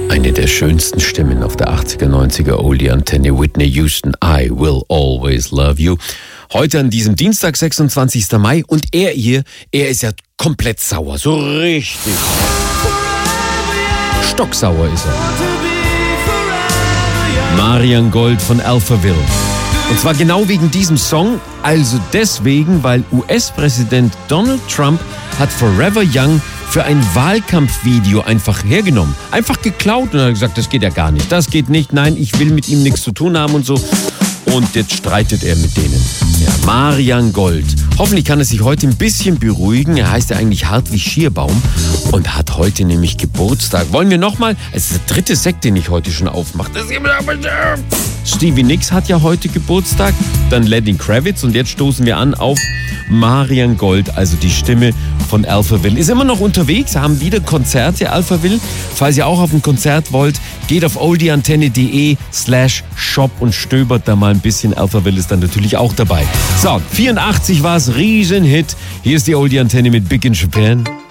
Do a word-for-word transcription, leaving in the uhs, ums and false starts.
Eine der schönsten Stimmen auf der achtziger, neunziger Oldie-Antenne, Whitney Houston, I Will Always Love You. Heute an diesem Dienstag, sechsundzwanzigster Mai. Und er hier, er ist ja komplett sauer, so richtig. Stocksauer ist er. Marian Gold von Alphaville. Und zwar genau wegen diesem Song, also deswegen, weil U S-Präsident Donald Trump hat Forever Young für ein Wahlkampfvideo einfach hergenommen. Einfach geklaut und hat gesagt, das geht ja gar nicht, das geht nicht, nein, ich will mit ihm nichts zu tun haben und so. Und jetzt streitet er mit denen. Ja, Marian Gold. Hoffentlich kann er sich heute ein bisschen beruhigen. Er heißt ja eigentlich hart wie Schierbaum und hat heute nämlich Geburtstag. Wollen wir nochmal? Es ist der dritte Sekt, den ich heute schon aufmache. Stevie Nicks hat ja heute Geburtstag, dann Lenny Kravitz und jetzt stoßen wir an auf Marian Gold, also die Stimme von Alphaville. Ist immer noch unterwegs, haben wieder Konzerte, Alphaville. Falls ihr auch auf ein Konzert wollt, geht auf oldieantenne.de slash shop und stöbert da mal ein bisschen. Alphaville ist dann natürlich auch dabei. So, vierundachtzig war es, Riesenhit. Hier ist die Oldie-Antenne mit Big in Japan.